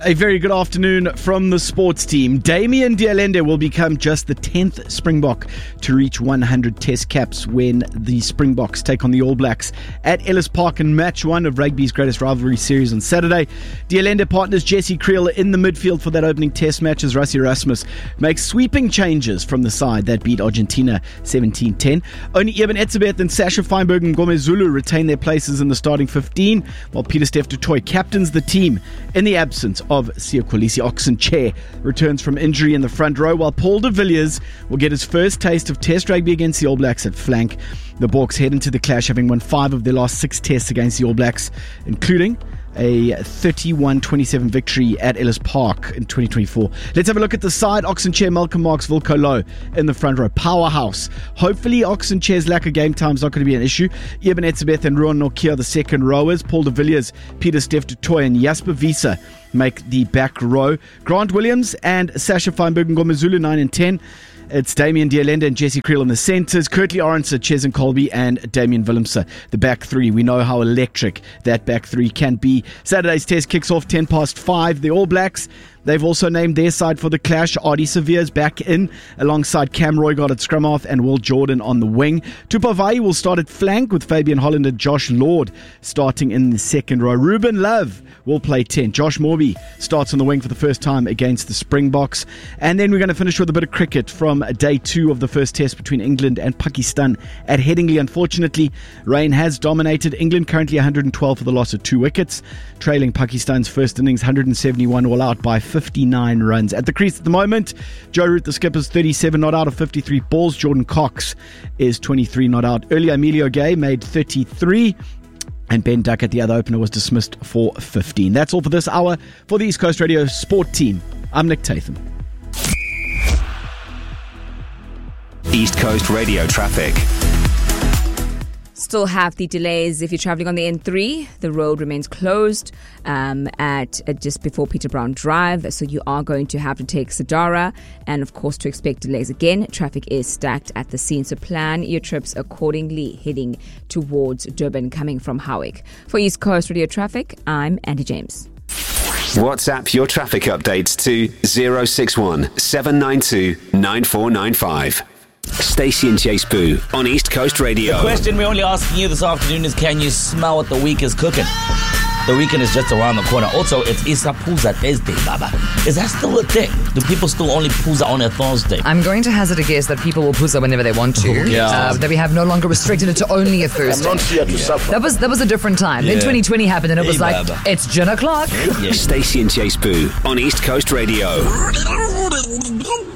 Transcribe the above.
A very good afternoon from the sports team. Damian de Allende will become just the 10th Springbok to reach 100 test caps when the Springboks take on the All Blacks at Ellis Park in match 1 of rugby's greatest rivalry series on Saturday. De Allende partners Jesse Kriel in the midfield for that opening test match as Rassie Erasmus makes sweeping changes from the side that beat Argentina 17-10. Only Eben Etzebeth and Sasha Feinberg and Ngome Zulu retain their places in the starting 15, while Pieter-Steph du Toit captains the team in the absence of Siya Kolisi. Oxen Chair returns from injury in the front row, while Paul de Villiers will get his first taste of test rugby against the All Blacks at flank. The Boks head into the clash having won 5 of their last 6 tests against the All Blacks, including a 31-27 victory at Ellis Park in 2024. Let's have a look at the side. Oxen Chair, Malcolm Marx, Wilco Low in the front row. Powerhouse. Hopefully Oxen Chair's lack of game time is not going to be an issue. Eben Etzebeth and Ruan Nokia are the second rowers. Paul de Villiers, Pieter-Steph du Toit and Jasper Wiese make the back row. Grant Williams and Sasha Feinberg and Ngome Zulu 9 and 10. It's Damian de Allende and Jesse Kriel in the centres, Kurtley Arendse, Cheslin Kolbe and Damian Willemse, the back three. We know how electric that back three can be. Saturday's test kicks off 5:10. The All Blacks, they've also named their side for the clash. Ardie Severe's back in alongside Cam Roygard at scrum half and Will Jordan on the wing. Tupavai will start at flank with Fabian Holland and Josh Lord starting in the second row. Ruben Love will play 10. Josh Morby starts on the wing for the first time against the Springboks. And then we're going to finish with a bit of cricket from day 2 of the first test between England and Pakistan at Headingley. Unfortunately, rain has dominated. England currently 112 for the loss of 2 wickets, trailing Pakistan's first innings 171 all out by 59 runs. At the crease at the moment, Joe Root, the skipper's 37 not out of 53 balls. Jordan Cox is 23 not out. Earlier, Emilio Gay made 33. And Ben Duckett, the other opener, was dismissed for 15. That's all for this hour. For the East Coast Radio Sport Team, I'm Nick Tatham. East Coast Radio traffic. Still have the delays if you're travelling on the N3. The road remains closed at just before Peter Brown Drive, so you are going to have to take Sadara, and of course to expect delays again. Traffic is stacked at the scene, so plan your trips accordingly heading towards Durban coming from Howick. For East Coast Radio Traffic, I'm Andy James. WhatsApp your traffic updates to 061 792 9495. Stacey and Chase Boo on East Coast Radio. The question we're only asking you this afternoon is, can you smell what the week is cooking? The weekend is just around the corner. Also, it's Isapooza Thursday, Baba. Is that still a thing? Do people still only pooza on a Thursday? I'm going to hazard a guess that people will pooza whenever they want to. Yeah. That we have no longer restricted it to only a Thursday. I'm not here to suffer. That was a different time. Then 2020 happened and it was like, Baba. it's gin o'clock. Stacey and Chase Boo on East Coast Radio.